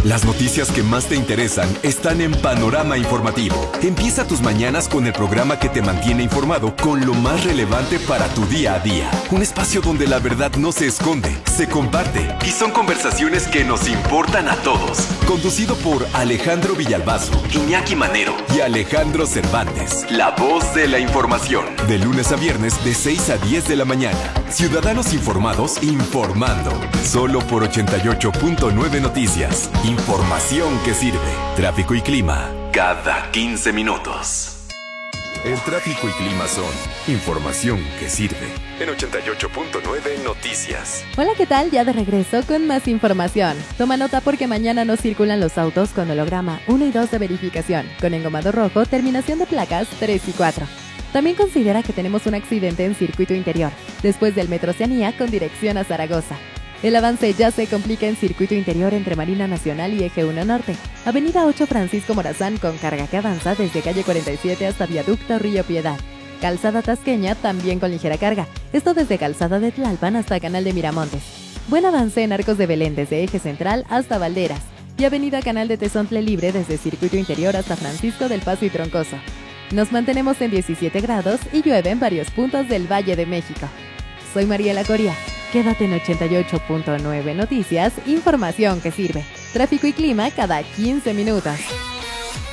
Las noticias que más te interesan están en Panorama Informativo. Empieza tus mañanas con el programa que te mantiene informado con lo más relevante para tu día a día. Un espacio donde la verdad no se esconde, se comparte y son conversaciones que nos importan a todos. Conducido por Alejandro Villalbazo, Iñaki Manero y Alejandro Cervantes. La voz de la información. De lunes a viernes de 6 a 10 de la mañana. Ciudadanos informados informando. Solo por 88.9 Noticias. Información que sirve. Tráfico y clima cada 15 minutos. El tráfico y clima son información que sirve. En 88.9 Noticias. Hola, ¿qué tal? Ya de regreso con más información. Toma nota porque mañana no circulan los autos con holograma 1 y 2 de verificación, con engomado rojo, terminación de placas 3 y 4. También considera que tenemos un accidente en circuito interior, después del Metro Oceanía con dirección a Zaragoza. El avance ya se complica en circuito interior entre Marina Nacional y Eje 1 Norte, Avenida 8 Francisco Morazán con carga que avanza desde calle 47 hasta Viaducto Río Piedad. Calzada Tasqueña también con ligera carga, esto desde Calzada de Tlalpan hasta Canal de Miramontes. Buen avance en Arcos de Belén desde Eje Central hasta Valderas y Avenida Canal de Tezontle libre desde circuito interior hasta Francisco del Paso y Troncoso. Nos mantenemos en 17 grados y llueve en varios puntos del Valle de México. Soy Mariela Coria. Quédate en 88.9 Noticias, información que sirve. Tráfico y clima cada 15 minutos.